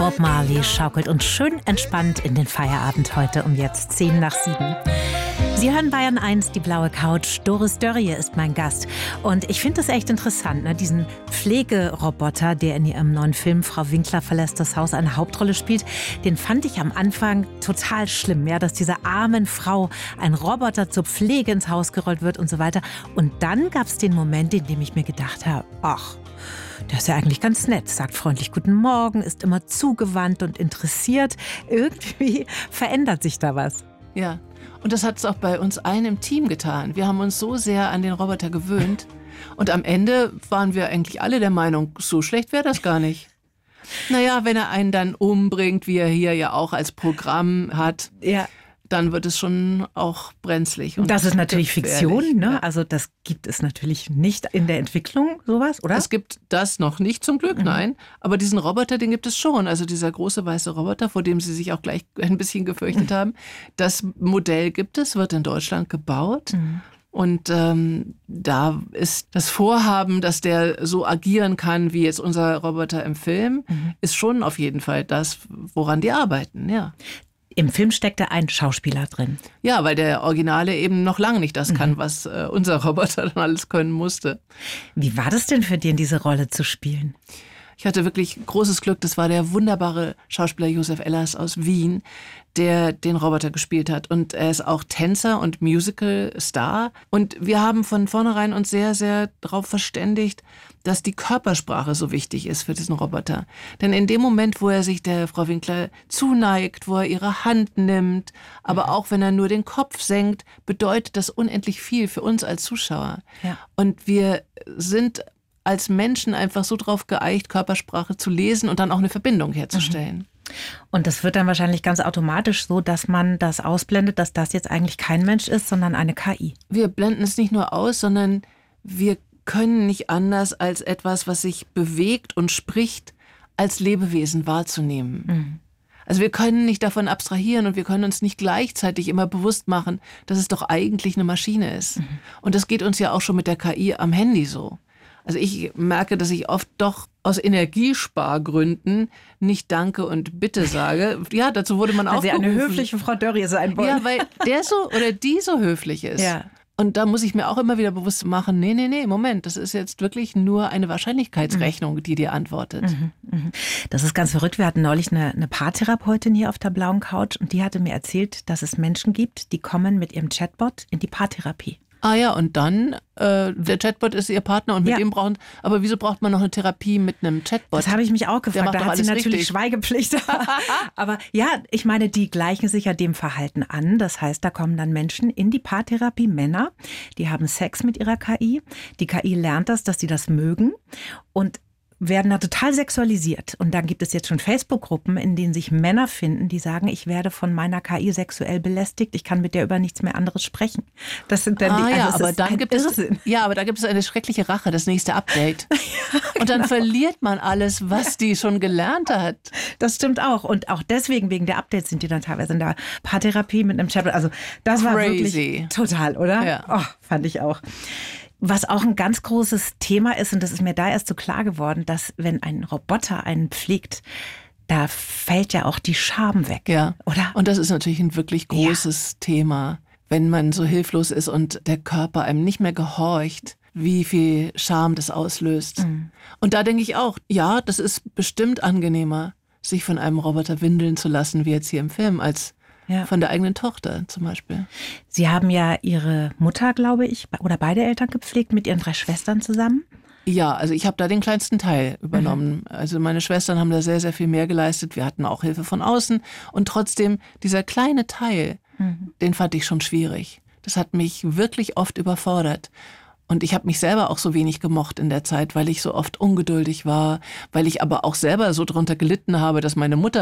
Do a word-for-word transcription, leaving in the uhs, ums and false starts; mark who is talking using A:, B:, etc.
A: Bob Marley schaukelt uns schön entspannt in den Feierabend heute um jetzt zehn nach sieben. Sie hören Bayern eins, die blaue Couch. Doris Dörrie ist mein Gast. Und ich finde das echt interessant, ne? Diesen Pflegeroboter, der in ihrem neuen Film Frau Winkler verlässt das Haus eine Hauptrolle spielt, den fand ich am Anfang total schlimm, ja, dass dieser armen Frau ein Roboter zur Pflege ins Haus gerollt wird und so weiter. Und dann gab es den Moment, in dem ich mir gedacht habe, ach, der ist ja eigentlich ganz nett, sagt freundlich Guten Morgen, ist immer zugewandt und interessiert. Irgendwie verändert sich da was.
B: Ja, und das hat es auch bei uns allen im Team getan. Wir haben uns so sehr an den Roboter gewöhnt. Und am Ende waren wir eigentlich alle der Meinung, so schlecht wäre das gar nicht. Naja, wenn er einen dann umbringt, wie er hier ja auch als Programm hat, ja, dann wird es schon auch brenzlig. Und
A: das ist natürlich Fiktion, ne? Ja. Also das gibt es natürlich nicht in der Entwicklung, sowas, oder?
B: Es gibt das noch nicht, zum Glück, mhm. nein. Aber diesen Roboter, den gibt es schon. Also dieser große weiße Roboter, vor dem Sie sich auch gleich ein bisschen gefürchtet mhm. haben. Das Modell gibt es, wird in Deutschland gebaut. Mhm. Und ähm, da ist das Vorhaben, dass der so agieren kann, wie jetzt unser Roboter im Film, mhm. ist schon auf jeden Fall das, woran die arbeiten, ja.
A: Im Film steckte ein Schauspieler drin.
B: Ja, weil der Originale eben noch lange nicht das kann, was äh, unser Roboter dann alles können musste.
A: Wie war das denn für den, diese Rolle zu spielen?
B: Ich hatte wirklich großes Glück. Das war der wunderbare Schauspieler Josef Ellers aus Wien, der den Roboter gespielt hat. Und er ist auch Tänzer und Musical-Star. Und wir haben von vornherein uns sehr, sehr darauf verständigt, dass die Körpersprache so wichtig ist für diesen Roboter. Denn in dem Moment, wo er sich der Frau Winkler zuneigt, wo er ihre Hand nimmt, aber mhm. auch wenn er nur den Kopf senkt, bedeutet das unendlich viel für uns als Zuschauer. Ja. Und wir sind als Menschen einfach so drauf geeicht, Körpersprache zu lesen und dann auch eine Verbindung herzustellen.
A: Und das wird dann wahrscheinlich ganz automatisch so, dass man das ausblendet, dass das jetzt eigentlich kein Mensch ist, sondern eine K I.
B: Wir blenden es nicht nur aus, sondern wir können nicht anders, als etwas, was sich bewegt und spricht, als Lebewesen wahrzunehmen. Mhm. Also wir können nicht davon abstrahieren und wir können uns nicht gleichzeitig immer bewusst machen, dass es doch eigentlich eine Maschine ist. Mhm. Und das geht uns ja auch schon mit der K I am Handy so. Also ich merke, dass ich oft doch aus Energiespargründen nicht Danke und Bitte sage. Ja, dazu wurde man auch
A: Weil Sie eine höfliche Frau Dörrie sein wollen.
B: Ja, weil der so oder die so höflich ist. Ja. Und da muss ich mir auch immer wieder bewusst machen, nee, nee, nee, Moment, das ist jetzt wirklich nur eine Wahrscheinlichkeitsrechnung, die dir antwortet.
A: Mhm, mh. Das ist ganz verrückt. Wir hatten neulich eine, eine Paartherapeutin hier auf der blauen Couch und die hatte mir erzählt, dass es Menschen gibt, die kommen mit ihrem Chatbot in die Paartherapie.
B: Ah ja, und dann, äh, der Chatbot ist ihr Partner und mit ja. dem brauchen, aber wieso braucht man noch eine Therapie mit einem Chatbot?
A: Das habe ich mich auch gefragt, da hat sie natürlich richtig. Schweigepflicht. Aber ja, ich meine, die gleichen sich ja dem Verhalten an. Das heißt, da kommen dann Menschen in die Paartherapie, Männer, die haben Sex mit ihrer K I. Die K I lernt das, dass sie das mögen und werden da total sexualisiert. Und dann gibt es jetzt schon Facebook-Gruppen, in denen sich Männer finden, die sagen, ich werde von meiner K I sexuell belästigt, ich kann mit der über nichts mehr anderes sprechen. Das sind dann
B: ah,
A: die, also
B: ja, aber dann gibt es, ja, aber da gibt es eine schreckliche Rache, das nächste Update. Ja, genau. Und dann verliert man alles, was die schon gelernt hat.
A: Das stimmt auch. Und auch deswegen, wegen der Updates, sind die dann teilweise in der Paartherapie mit einem Chatbot. Also das war
B: Crazy.
A: Wirklich total, oder?
B: Ja.
A: Oh, fand ich auch. Was auch ein ganz großes Thema ist, und das ist mir da erst so klar geworden, dass wenn ein Roboter einen pflegt, da fällt ja auch die Scham weg,
B: ja.
A: oder?
B: Und das ist natürlich ein wirklich großes ja. Thema, wenn man so hilflos ist und der Körper einem nicht mehr gehorcht, wie viel Scham das auslöst. Mhm. Und da denke ich auch, ja, das ist bestimmt angenehmer, sich von einem Roboter windeln zu lassen, wie jetzt hier im Film, als ja. von der eigenen Tochter zum Beispiel.
A: Sie haben ja Ihre Mutter, glaube ich, oder beide Eltern gepflegt mit Ihren drei Schwestern zusammen?
B: Ja, also ich habe da den kleinsten Teil übernommen. Mhm. Also meine Schwestern haben da sehr, sehr viel mehr geleistet. Wir hatten auch Hilfe von außen. Und trotzdem, dieser kleine Teil, mhm. den fand ich schon schwierig. Das hat mich wirklich oft überfordert. Und ich habe mich selber auch so wenig gemocht in der Zeit, weil ich so oft ungeduldig war, weil ich aber auch selber so drunter gelitten habe, dass meine Mutter